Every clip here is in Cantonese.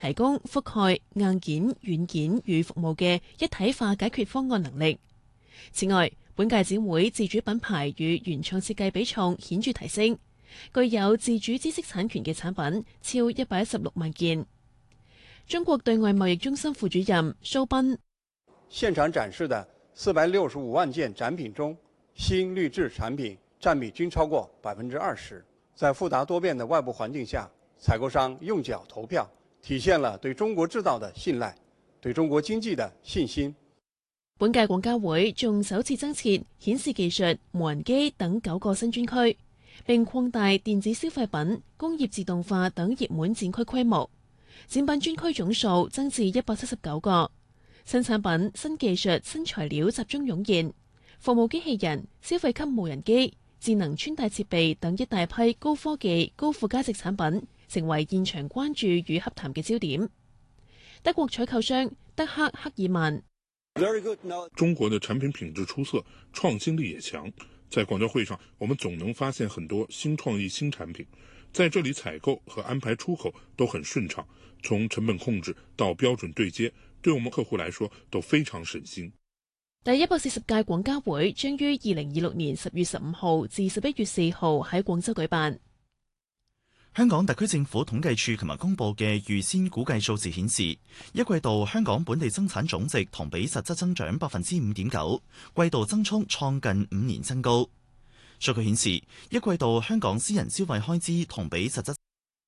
提供覆蓋硬件、軟件與服務嘅一體化解決方案能力。此外，本屆展會自主品牌與原創設計比重顯著提升，具有自主知識產權嘅產品超116萬件。中國對外貿易中心副主任蘇斌： 現場展示的465萬件展品中，新綠質產品佔比均超過20%。在複雜多變的外部環境下，採購商用腳投票，體現了對中國製造的信賴，對中國經濟的信心。 本屆廣交會仲首次增設顯示技術、無人機等9個新專區，並擴大電子消費品、工業自動化等熱門展區規模，展品專區總數增至179個。新產品、新技術、新材料集中湧現，服務機器人、消費級無人機、智能穿戴設備等一大批高科技、高附加值產品，成為現場關注與洽談嘅焦點。德國採購商德克克爾曼： 中國的產品品質出色，創新力也強。在廣交會上，我們總能發現很多新創意、新產品。在這裡採購和安排出口都很順暢，從成本控制到標準對接，對我們客戶來說都非常省心。 第140屆廣交會將於2026年10月15號至11月4號喺廣州舉辦。 香港特區政府統計處琴日公布嘅預先估計數字顯示，一季度香港本地生產總值同比實質增長5.9%，季度增速創近5年新高。數據顯示，一季度香港私人消費開支同比實質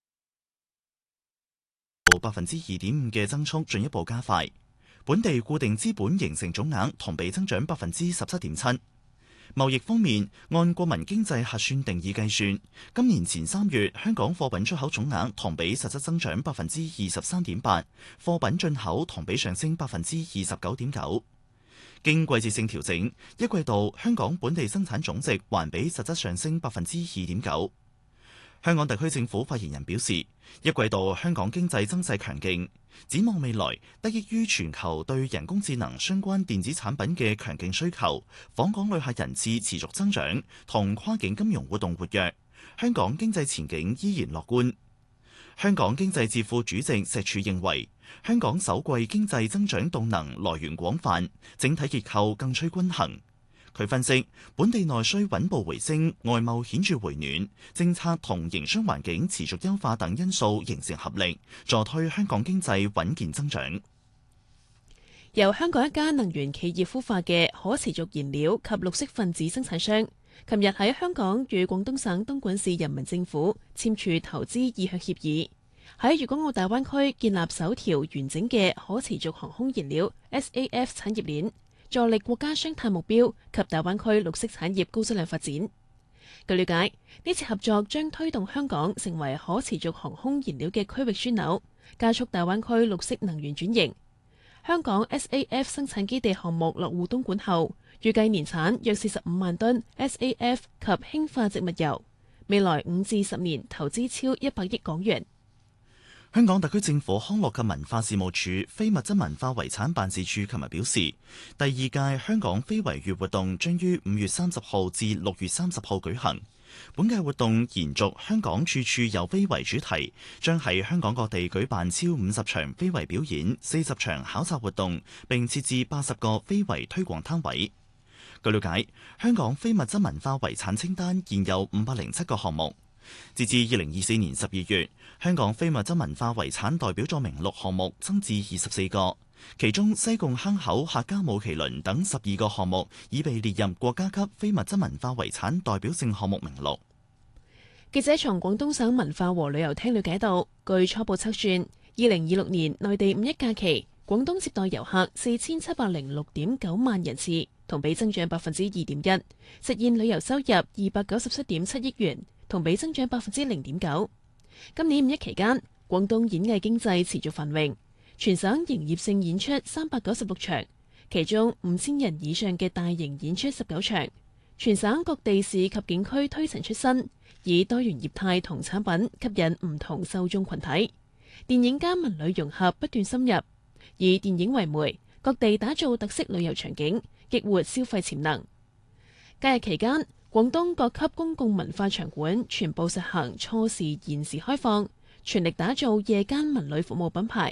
2.5%嘅增速進一步加快，本地固定資本形成總額同比增長17.7%。貿易方面，按國民經濟核算定義計算，今年前3月香港貨品出口總額同比實質增長23.8%，貨品進口同比上升29.9%。經季節性調整，一季度香港本地生產總值環比實質上升2.9%。香港特區政府發言人表示，一季度香港經濟增勢強勁，展望未來，得益於全球對人工智能相關電子產品嘅強勁需求，訪港旅客人次持續增長，同跨境金融活動活躍，香港經濟前景依然樂觀。香港經濟智庫主席石柱認為，香港首季經濟增長動能來源廣泛，整體結構更趨均衡。佢分析，本地內需穩步回升，外貿顯著回暖，政策同營商環境持續優化等因素形成合力，助推香港經濟穩健增長。 由香港一家能源企業孵化嘅可持續燃料及綠色分子生產商，琴日喺香港與廣東省東莞市人民政府簽署投資意向協議，喺粵港澳大灣區建立首條完整嘅可持續航空燃料 SAF 產業鏈，助力國家雙碳目標及大灣區綠色產業高質量發展。據了解，呢次合作將推動香港成為可持續航空燃料嘅區域樞紐，加速大灣區綠色能源轉型。香港 SAF 生產基地項目落戶東莞後，預計年產約45萬噸 SAF 及氫化植物油，未來5至10年投資超100億港元。 香港特區政府康樂及文化事務署非物質文化遺產辦事處琴日表示，第2屆香港非遺月活動將於5月30號至6月30號舉行。本屆活動延續香港處處有非遺主題，將喺香港各地舉辦超50場非遺表演、40場考察活動，並設置80個非遺推廣攤位。據了解，香港非物質文化遺產清單現有507個項目。截至2024年12月，香港非物質文化遺產代表作名錄項目增至24個，其中西貢坑口客家舞麒麟等12個項目已被列入國家級非物質文化遺產代表性項目名錄。 記者從廣東省文化和旅遊廳了解到，據初步測算，2026年內地五一假期，廣東接待遊客4706.9萬人次，同比增長2.1%，實現旅遊收入297.7億元。同比增長0.9%。今年五一期間，廣東演藝經濟持續繁榮，全省營業性演出396場，其中5000人以上嘅大型演出19場。全省各地市及景區推陳出新，以多元業態同產品吸引唔同受眾群體。電影加文旅融合不斷深入，以電影為媒，各地打造特色旅遊場景，激活消費潛能。假日期間，廣東各級公共文化場館全部實行錯時延時開放， 全力打造夜間文旅服務品牌。